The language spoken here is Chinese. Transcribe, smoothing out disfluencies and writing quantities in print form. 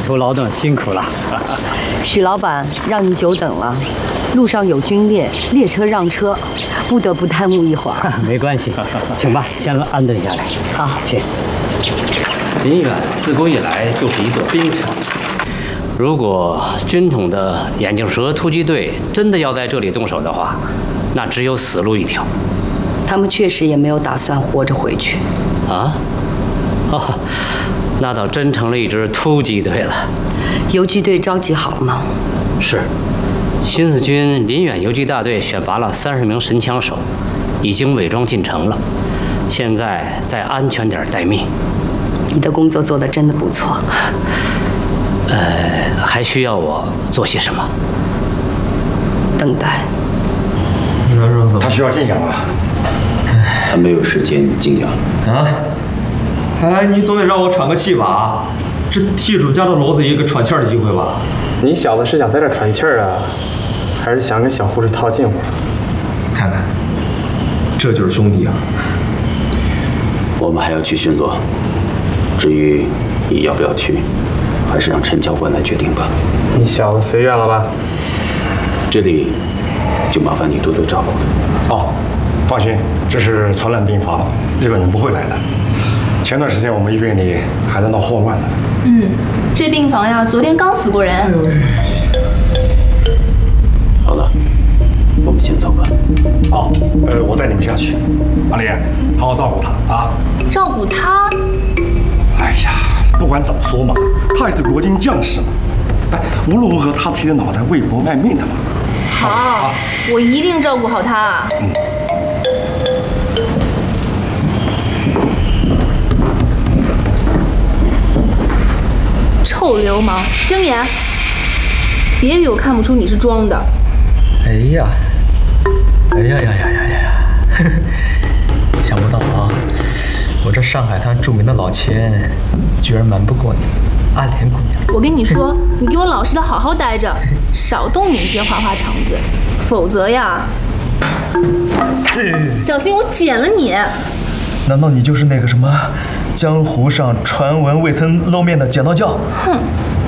途劳顿，辛苦了。 许老板，让你久等了。路上有军列，列车让车，不得不耽误一会儿。 没关系，请吧，先安顿下来。 好， 请。 临远自古以来就是一座兵城，如果军统的眼镜蛇突击队真的要在这里动手的话，那只有死路一条。 他们确实也没有打算活着回去。 啊？哦，那倒真成了一支突击队了。 游击队召集好了吗？ 是。新四军临远游击大队选拔了30名神枪手，已经伪装进城了，现在在安全点待命。 你的工作做得真的不错。 还需要我做些什么？ 等待。 他需要静养啊。 他没有时间静养啊！哎，你总得让我喘个气吧？这地主家的篓子也有个喘气儿的机会吧？ 你小子是想在这喘气儿啊，还是想跟小护士套近乎？ 看看，这就是兄弟啊！ 我们还要去巡逻，至于你要不要去，还是让陈教官来决定吧。 你小子随愿了吧？ 这里就麻烦你多多照顾。 哦，放心，这是传染病房，日本人不会来的。前段时间我们医院里还在闹霍乱呢。 这病房呀，昨天刚死过人。 好了，我们先走吧。 好，我带你们下去。阿莲，好好照顾他啊。 照顾他？ 哎呀，不管怎么说嘛，他也是国军将士嘛。哎，无论如何，他提着脑袋为国卖命的嘛。 好，我一定照顾好他。臭流氓，睁眼！别以为我看不出你是装的。 哎呀，想不到啊，我这上海滩著名的老千，居然瞒不过你，阿莲姑娘。 我跟你说，你给我老实的好好待着，少动你那些花花肠子，否则呀，小心我剪了你。 难道你就是那个什么江湖上传闻未曾露面的剪刀教？ 哼，